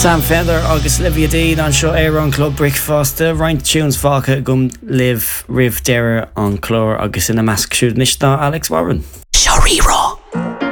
Sam Feather agus Livia Dean an seo Éire an Club Brickfasta Roint tunes fácha gum live rih deire an chlór agus ina measc siúd níos ná Alex Warren. Sharira.